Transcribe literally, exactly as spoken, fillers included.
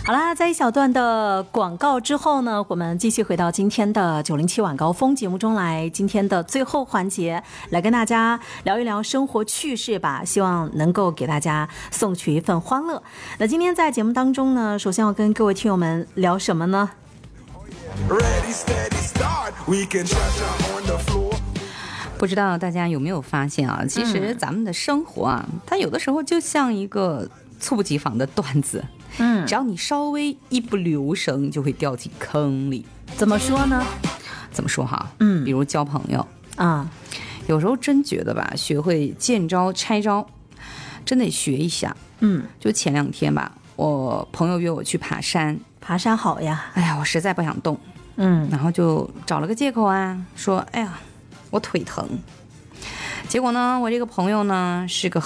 好啦，在一小段的广告之后呢，我们继续回到今天的九零七晚高峰节目中来。今天的最后环节，来跟大家聊一聊生活趣事吧，希望能够给大家送去一份欢乐。那今天在节目当中呢，首先要跟各位听友们聊什么呢？ 不知道大家有没有发现啊，其实咱们的生活啊，它有的时候就像一个猝不及防的段子，嗯，只要你稍微一不留神，就会掉进坑里。 怎么说呢？ 怎么说哈？ 嗯， 比如交朋友啊， 有时候真觉得吧，学会见招拆招，真得学一下。 嗯， 就前两天吧，我朋友约我去爬山， 爬山好呀。 哎呀，我实在不想动， 嗯， 然后就找了个借口啊，说，哎呀，我腿疼。结果呢，我这个朋友呢是个